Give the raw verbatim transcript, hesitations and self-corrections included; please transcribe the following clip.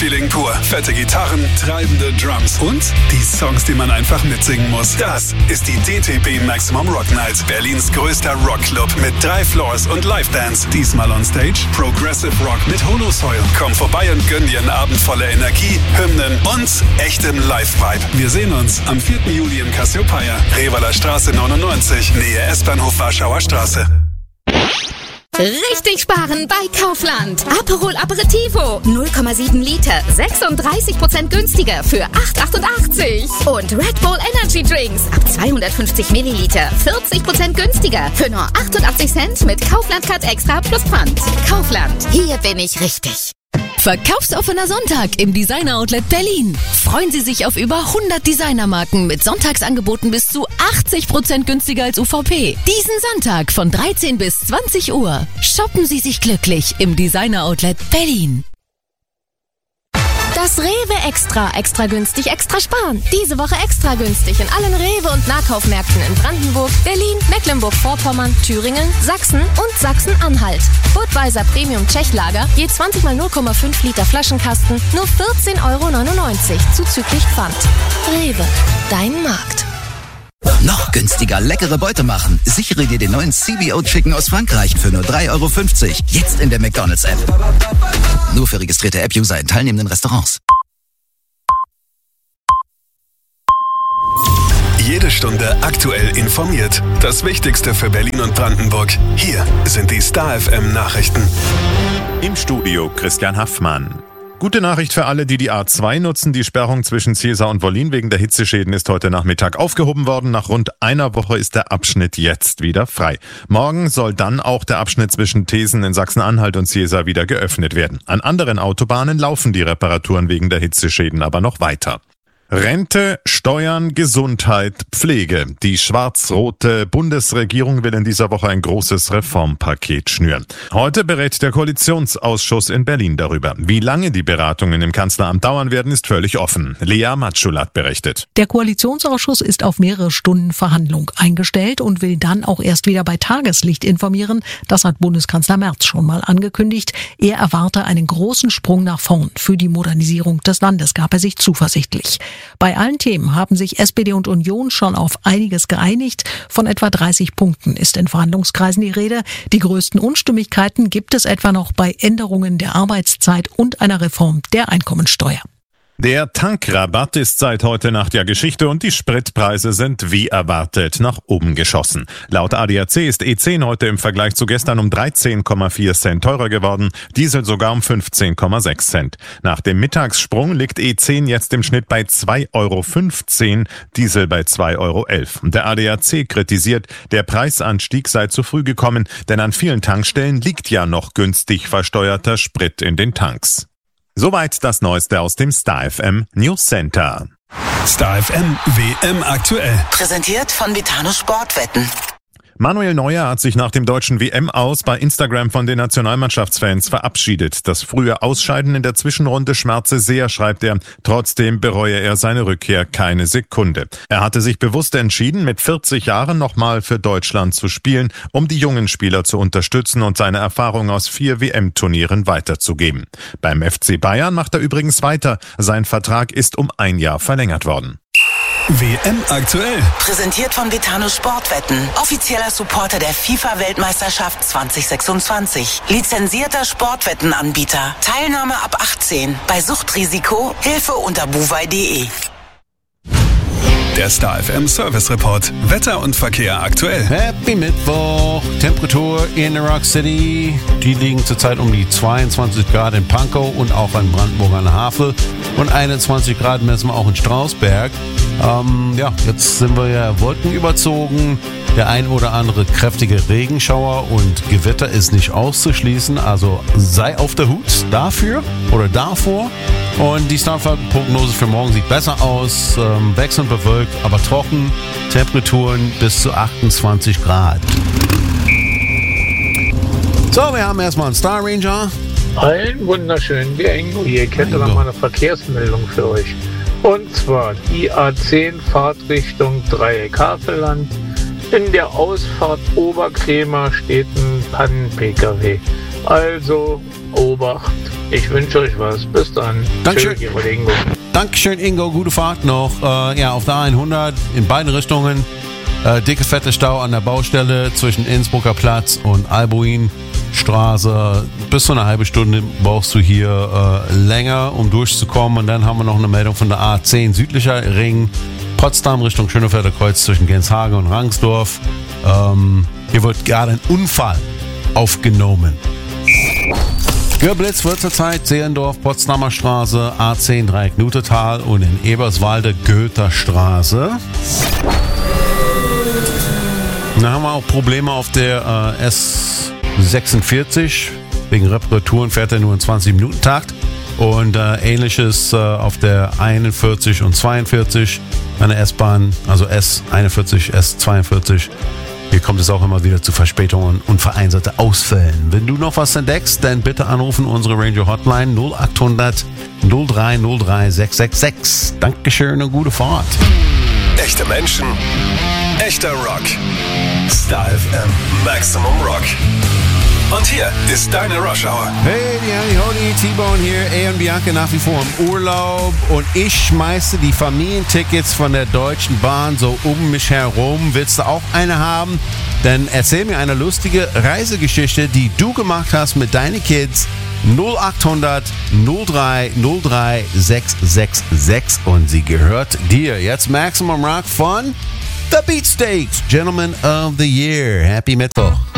Partyfeeling pur. Fette Gitarren, treibende Drums und die Songs, die man einfach mitsingen muss. Das ist die D T B Maximum Rock Night. Berlins größter Rockclub mit drei Floors und Live-Dance. Diesmal on Stage Progressive Rock mit Holosoil. Komm vorbei und gönn dir einen Abend voller Energie, Hymnen und echtem Live-Vibe. Wir sehen uns am vierten Juli im Cassiopeia, Revaler Straße neunundneunzig, Nähe S-Bahnhof Warschauer Straße. Richtig sparen bei Kaufland. Aperol Aperitivo, null Komma sieben Liter, sechsunddreißig Prozent günstiger für acht Komma achtundachtzig. Und Red Bull Energy Drinks ab zweihundertfünfzig Milliliter, vierzig Prozent günstiger für nur achtundachtzig Cent mit Kaufland Card Extra plus Pfand. Kaufland, hier bin ich richtig. Verkaufsoffener Sonntag im Designer Outlet Berlin. Freuen Sie sich auf über hundert Designermarken mit Sonntagsangeboten bis zu achtzig Prozent günstiger als U V P. Diesen Sonntag von dreizehn bis zwanzig Uhr. Shoppen Sie sich glücklich im Designer Outlet Berlin. Das Rewe Extra, extra günstig, extra sparen. Diese Woche extra günstig in allen Rewe- und Nahkaufmärkten in Brandenburg, Berlin, Mecklenburg-Vorpommern, Thüringen, Sachsen und Sachsen-Anhalt. Budweiser Premium Tschechlager, je zwanzig mal null Komma fünf Liter Flaschenkasten, nur vierzehn Euro neunundneunzig, zuzüglich Pfand. Rewe, dein Markt. Noch günstiger leckere Beute machen. Sichere dir den neuen C B O Chicken aus Frankreich für nur drei Euro fünfzig. Jetzt in der McDonald's-App. Nur für registrierte App-User in teilnehmenden Restaurants. Jede Stunde aktuell informiert. Das Wichtigste für Berlin und Brandenburg. Hier sind die Star F M Nachrichten. Im Studio Christian Haffmann. Gute Nachricht für alle, die die A zwei nutzen. Die Sperrung zwischen Ziesar und Wollin wegen der Hitzeschäden ist heute Nachmittag aufgehoben worden. Nach rund einer Woche ist der Abschnitt jetzt wieder frei. Morgen soll dann auch der Abschnitt zwischen Thesen in Sachsen-Anhalt und Ziesar wieder geöffnet werden. An anderen Autobahnen laufen die Reparaturen wegen der Hitzeschäden aber noch weiter. Rente, Steuern, Gesundheit, Pflege. Die schwarz-rote Bundesregierung will in dieser Woche ein großes Reformpaket schnüren. Heute berät der Koalitionsausschuss in Berlin darüber. Wie lange die Beratungen im Kanzleramt dauern werden, ist völlig offen. Lea Matschulat berichtet. Der Koalitionsausschuss ist auf mehrere Stunden Verhandlung eingestellt und will dann auch erst wieder bei Tageslicht informieren. Das hat Bundeskanzler Merz schon mal angekündigt. Er erwarte einen großen Sprung nach vorn. Für die Modernisierung des Landes gab er sich zuversichtlich. Bei allen Themen haben sich S P D und Union schon auf einiges geeinigt. Von etwa dreißig Punkten ist in Verhandlungskreisen die Rede. Die größten Unstimmigkeiten gibt es etwa noch bei Änderungen der Arbeitszeit und einer Reform der Einkommensteuer. Der Tankrabatt ist seit heute Nacht ja Geschichte und die Spritpreise sind wie erwartet nach oben geschossen. Laut A D A C ist E zehn heute im Vergleich zu gestern um dreizehn Komma vier Cent teurer geworden, Diesel sogar um fünfzehn Komma sechs Cent. Nach dem Mittagssprung liegt E zehn jetzt im Schnitt bei zwei Euro fünfzehn, Diesel bei zwei Euro elf. Der A D A C kritisiert, der Preisanstieg sei zu früh gekommen, denn an vielen Tankstellen liegt ja noch günstig versteuerter Sprit in den Tanks. Soweit das Neueste aus dem Star F M News Center. Star F M W M aktuell. Präsentiert von Betano Sportwetten. Manuel Neuer hat sich nach dem deutschen W M-Aus bei Instagram von den Nationalmannschaftsfans verabschiedet. Das frühe Ausscheiden in der Zwischenrunde schmerze sehr, schreibt er. Trotzdem bereue er seine Rückkehr keine Sekunde. Er hatte sich bewusst entschieden, mit vierzig Jahren nochmal für Deutschland zu spielen, um die jungen Spieler zu unterstützen und seine Erfahrung aus vier W M-Turnieren weiterzugeben. Beim F C Bayern macht er übrigens weiter. Sein Vertrag ist um ein Jahr verlängert worden. W M aktuell. Präsentiert von Betano Sportwetten. Offizieller Supporter der FIFA-Weltmeisterschaft zwanzig sechsundzwanzig. Lizenzierter Sportwettenanbieter. Teilnahme ab achtzehn. Bei Suchtrisiko Hilfe unter buwei punkt de. Der Star F M Service Report. Wetter und Verkehr aktuell. Happy Mittwoch. Temperatur in der Rock City. Die liegen zurzeit um die zweiundzwanzig Grad in Pankow und auch in Brandenburg an der Havel. Und einundzwanzig Grad messen wir auch in Strausberg. Ähm, ja, jetzt sind wir ja wolkenüberzogen. Der ein oder andere kräftige Regenschauer und Gewitter ist nicht auszuschließen. Also sei auf der Hut dafür oder davor. Und die Startprognose für morgen sieht besser aus. Ähm, wechselnd bewölkt, aber trocken. Temperaturen bis zu achtundzwanzig Grad. So, wir haben erstmal einen Star Ranger. Einen wunderschönen Biengo hier. Ich hätte noch mal eine Verkehrsmeldung für euch. Und zwar die A zehn Fahrtrichtung Dreieck Havelland. In der Ausfahrt Oberkrämer steht ein Pannen-P K W. Also, Obacht. Ich wünsche euch was. Bis dann. Dankeschön. Tschö, Ingo. Dankeschön, Ingo. Gute Fahrt noch. Äh, ja, auf der hundert in beiden Richtungen. Äh, dicke, fette Stau an der Baustelle zwischen Innsbrucker Platz und Albuinstraße. Bis zu eine halbe Stunde brauchst du hier äh, länger, um durchzukommen. Und dann haben wir noch eine Meldung von der A zehn südlicher Ring. Potsdam Richtung Schönefelder Kreuz zwischen Genshagen und Rangsdorf. Ähm, hier wird gerade ein Unfall aufgenommen. Geblitzt wird zurzeit Zehlendorf, Potsdamer Straße, A zehn Dreieck Nutetal und in Eberswalde Goether Straße. Dann haben wir auch Probleme auf der äh, S sechsundvierzig. Wegen Reparaturen fährt er nur in zwanzig Minuten Takt. Und äh, ähnliches äh, auf der einundvierzig und zweiundvierzig. Eine S-Bahn, also S einundvierzig, S zweiundvierzig. Hier kommt es auch immer wieder zu Verspätungen und vereinzelte Ausfällen. Wenn du noch was entdeckst, dann bitte anrufen unsere Ranger Hotline null acht hundert null drei null drei sechs sechs sechs. Dankeschön und gute Fahrt. Echte Menschen, echter Rock. Star F M Maximum Rock. Und hier ist deine Rush Hour. Hey, die Annie Hody, T-Bone hier, A und Bianca nach wie vor im Urlaub und ich schmeiße die Familientickets von der Deutschen Bahn so um mich herum. Willst du auch eine haben? Dann erzähl mir eine lustige Reisegeschichte, die du gemacht hast mit deinen Kids. null acht hundert null drei null drei sechs sechs sechs und sie gehört dir. Jetzt Maximum Rock von The Beatsteaks, Gentleman of the Year. Happy Mittwoch.